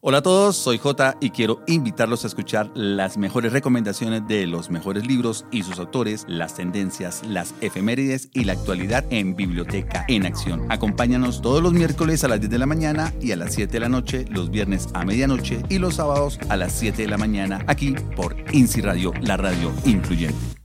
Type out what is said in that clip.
Hola a todos, soy Jota y quiero invitarlos a escuchar las mejores recomendaciones de los mejores libros y sus autores, las tendencias, las efemérides y la actualidad en Biblioteca en Acción. Acompáñanos todos los miércoles a las 10 de la mañana y a las 7 de la noche, los viernes a medianoche y los sábados a las 7 de la mañana, aquí por INSI Radio, la radio influyente.